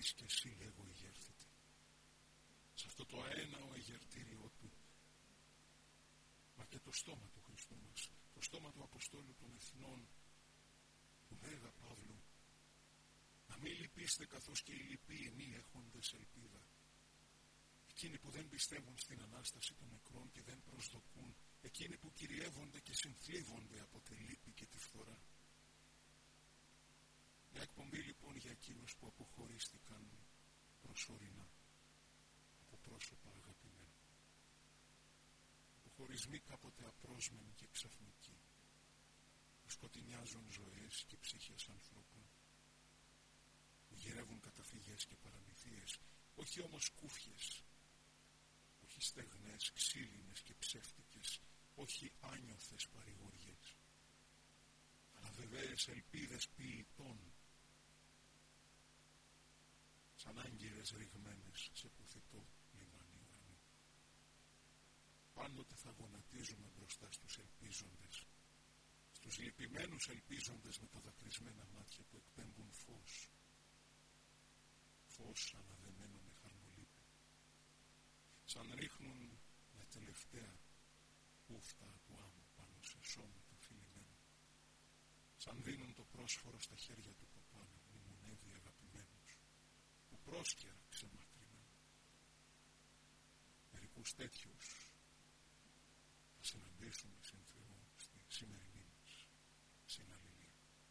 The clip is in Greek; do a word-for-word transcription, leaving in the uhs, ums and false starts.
εις και εσύ λέγω ηγέρθητη. Σε αυτό το αέναο εγερτήριό του, μα και το στόμα του Χριστού μας, το στόμα του Αποστόλου των Εθνών, του Μέγα Παύλου, να μην λυπήστε καθώς και οι λυποί μη έχοντες ελπίδα. Εκείνοι που δεν πιστεύουν στην Ανάσταση των νεκρών και δεν προσδοκούν, εκείνοι που κυριεύονται και συνθλίβονται από τη λύπη και τη φθορά. Μια εκπομπή λοιπόν για εκείνους που αποχωρίστηκαν προσωρινά από πρόσωπα αγαπημένα. Αποχωρισμοί κάποτε απρόσμενοι και ξαφνικοί, που σκοτεινιάζουν ζωές και ψυχές ανθρώπων, που γυρεύουν καταφυγές και παραμυθίες, όχι όμως κούφιες, όχι στεγνές, ξύλινες και ψεύτικες, όχι άνιωθες παρηγοριές, αλλά βεβαίες ελπίδες ποιητών, σαν άγγελες ρηγμένες σε πουθητό λιμάνι ουρανού. Πάντοτε θα γονατίζουμε μπροστά στους ελπίζοντες, στους λυπημένους ελπίζοντες με τα δακρυσμένα μάτια που εκπέμπουν φως, φως αναδεμένο με χαρμολύπη, σαν ρίχνουν μια τελευταία ούφτα του άμμου πάνω σε σώματα φιλημένα, σαν δίνουν το πρόσφορο στα χέρια του παπά να μνημονεύει αγαπημένους, που πρόσκαιρα ξεμακρυμένα. Μερικούς τέτοιους θα συναντήσουμε στην Θεό στη σημερινή